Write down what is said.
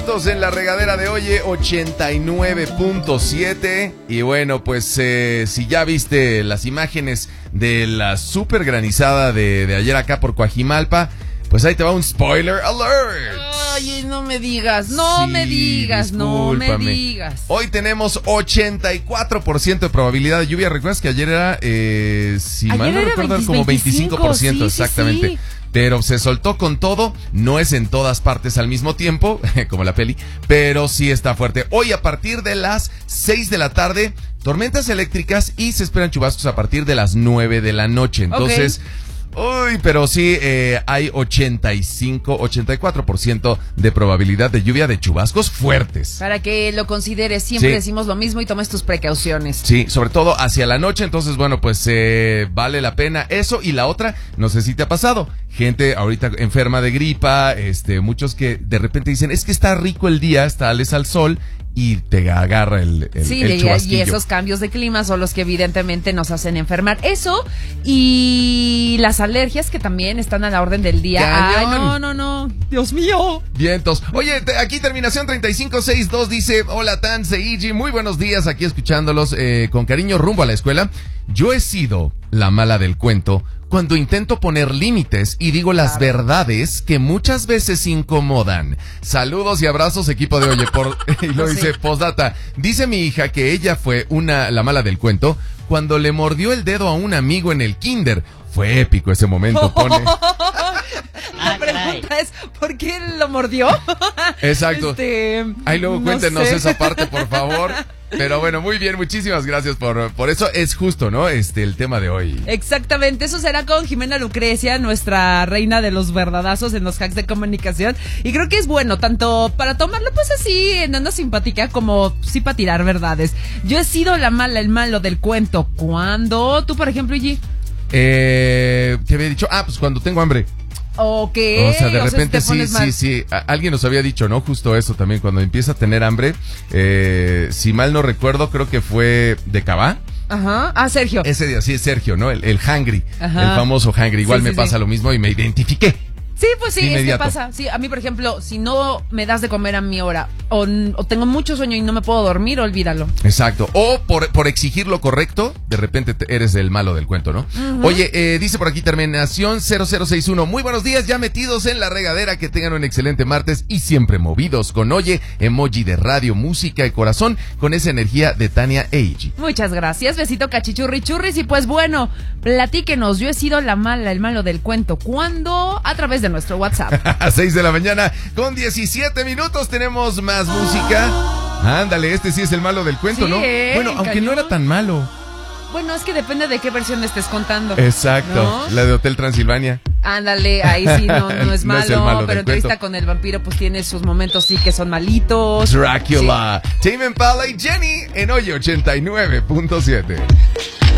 minutos en la regadera de Oye 89.7. Y bueno, pues si ya viste las imágenes de la super granizada de ayer acá por Coajimalpa, pues ahí te va un spoiler alert. Ay, no me digas, no me digas. Hoy tenemos 84% de probabilidad de lluvia. ¿Recuerdas que ayer era, si mal no recuerdo, como 25%? Sí, exactamente. Sí. Pero se soltó con todo, no es en todas partes al mismo tiempo, como la peli, pero sí está fuerte. Hoy a partir de las 6 de la tarde, tormentas eléctricas y se esperan chubascos a partir de las 9 de la noche. Entonces... Uy, pero sí, hay 84% de probabilidad de lluvia de chubascos fuertes. Para que lo consideres, siempre decimos lo mismo y tomes tus precauciones. Sí, sobre todo hacia la noche, entonces bueno, pues vale la pena eso. Y la otra, no sé si te ha pasado, gente ahorita enferma de gripa, muchos que de repente dicen, es que está rico el día, sales al sol y te agarra el chubasquillo. Y esos cambios de clima son los que evidentemente nos hacen enfermar. Eso y las alergias que también están a la orden del día. ¡Cañón! Ay, no, Dios mío. Vientos. Oye, aquí terminación 3562 dice, hola Tan, Seiji, muy buenos días, aquí escuchándolos con cariño rumbo a la escuela. Yo he sido la mala del cuento cuando intento poner límites y digo las verdades que muchas veces incomodan. Saludos y abrazos, equipo de Oye. Y lo dice, postdata, dice mi hija que ella fue la mala del cuento cuando le mordió el dedo a un amigo en el kinder. Fue épico ese momento, pone. La pregunta es, ¿por qué lo mordió? Exacto. Ahí luego cuéntenos esa parte, por favor. Pero bueno, muy bien, muchísimas gracias por eso. Es justo, ¿no? El tema de hoy. Exactamente, eso será con Jimena Lucrecia, nuestra reina de los verdadazos en los hacks de comunicación. Y creo que es bueno, tanto para tomarlo pues así, en onda simpática, como sí para tirar verdades. Yo he sido la mala, el malo del cuento. ¿Cuándo? Tú, por ejemplo, Iggy. Te había dicho, pues cuando tengo hambre. Ok. O sea, de repente sí. Alguien nos había dicho, ¿no? Justo eso también, cuando empieza a tener hambre. Si mal no recuerdo, creo que fue de Cabá. Ajá. Sergio. Ese día, sí, es Sergio, ¿no? El hungry. Ajá. El famoso hungry. Igual me pasa lo mismo y me identifiqué. Sí, pues sí, es que pasa. Sí, a mí, por ejemplo, si no me das de comer a mi hora o tengo mucho sueño y no me puedo dormir, olvídalo. Exacto. O por exigir lo correcto, de repente eres el malo del cuento, ¿no? Uh-huh. Oye, dice por aquí terminación 0061. Muy buenos días, ya metidos en la regadera. Que tengan un excelente martes y siempre movidos con Oye, emoji de radio, música y corazón con esa energía de Tania Eiji. Muchas gracias. Besito cachichurri churris. Y pues bueno, platíquenos. Yo he sido la mala, el malo del cuento. ¿Cuándo? A través de nuestro WhatsApp. A 6 de la mañana con 17 minutos tenemos más música. Ándale, sí es el malo del cuento, sí, ¿no? Bueno, aunque cañón. No era tan malo. Bueno, es que depende de qué versión estés contando. Exacto, ¿no? La de Hotel Transilvania. Ándale, ahí sí no es malo, es malo pero Entrevista con el vampiro pues tiene sus momentos sí que son malitos. Drácula, sí. Tame Impala y Jenny en Oye 89.7.